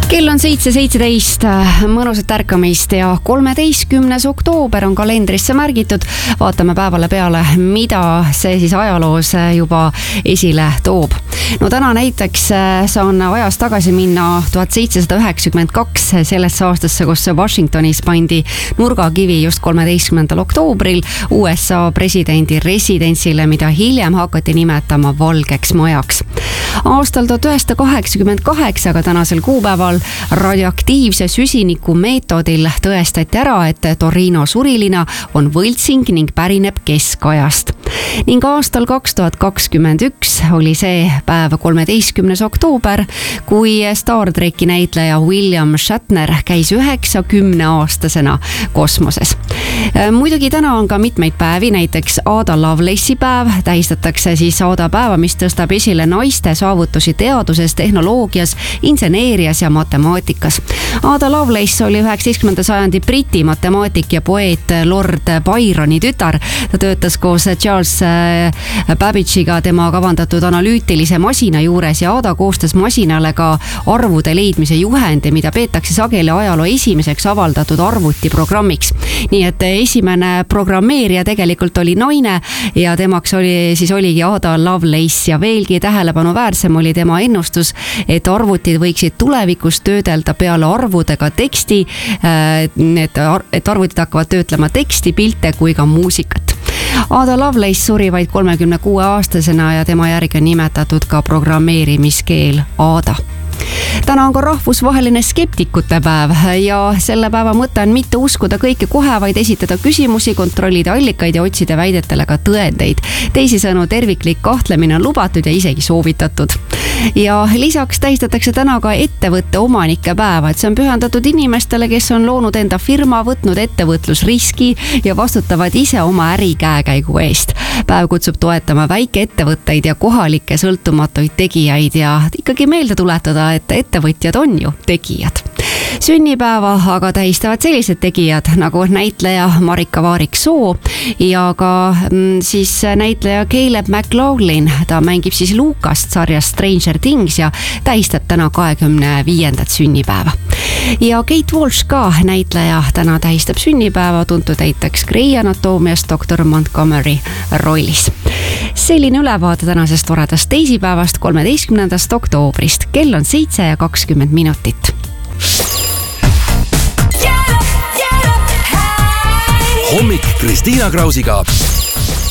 Kell on 7:17, mõnusat ärkamist ja 13. oktoober on kalendrisse märgitud. Vaatame päevale peale, mida see siis ajaloos juba esile toob. No täna näiteks saan ajas tagasi minna 1792 sellesse aastasse, kus Washingtonis pandi nurgakivi just 13. oktoobril USA presidendi residentsile, mida hiljem hakati nimetama Valgeks majaks. Aastal 1988, aga tänasel kuupäeval radioaktiivse süsiniku meetodil tõestati ära, et Torino surilina on võltsing ning pärineb keskajast. Ning aastal 2021 oli see päev 13. oktoober, kui Star Treki näitleja William Shatner käis 90-aastasena kosmoses. Muidugi täna on ka mitmeid päevi, näiteks Ada Lovelace'i päev, tähistatakse siis Ada päeva, mis tõstab esile naiste saavutusi teaduses, tehnoloogias, inseneerias ja matemaatikas. Ada Lovelace oli 19. sajandi Briti matemaatik ja poeet Lord Byroni tütar. Ta töötas koos Charles Babbage'iga tema kavandatud analüütilise masina juures ja Ada koostas masinale ka arvude leidmise juhendi, mida peetakse sageli ajaloo esimeseks avaldatud arvutiprogrammiks. Nii et esimene programmeerija tegelikult oli naine ja temaks oligi Ada Lovelace ja veelgi tähelepanuväärsem oli tema ennustus, et arvutid võiksid tulevikus töödelda peale arvudega teksti, et arvutid hakkavad töötlema teksti, pilte kui ka muusikat. Ada Lovelace suri vaid 36-aastasena ja tema järgi on nimetatud ka programmeerimiskeel Ada. Täna on ka rahvusvaheline skeptikute päev ja selle päeva mõte on mitte uskuda kõike kohe, vaid esitada küsimusi, kontrollida allikaid ja otsida väidetele ka tõendeid. Teisisõnu, terviklik kahtlemine on lubatud ja isegi soovitatud. Ja lisaks tähistatakse täna ka ettevõtte omanike päeva, et see on pühendatud inimestele, kes on loonud enda firma, võtnud ettevõtlusriski ja vastutavad ise oma äri käekäigu eest. Päev kutsub toetama väikeettevõtteid ja kohalikke sõltumatuid tegijaid ja ikkagi meelde tuletada, et ettevõtjad on ju tegijad. Sünnipäeva aga tähistavad sellised tegijad nagu näitleja Marika Vaarik-Soo ja ka siis näitleja Caleb McLaughlin. Ta mängib siis Lucast sarjas Stranger Things ja tähistab täna 25. sünnipäeva. Ja Kate Walsh ka näitleja täna tähistab sünnipäeva, tuntud näiteks Grey Anatoomias Dr. Montgomery rollis. Selline ülevaade tänasest toredast teisipäevast 13. oktoobrist. Kell on 7:20. Hommik Kristiina Krausiga.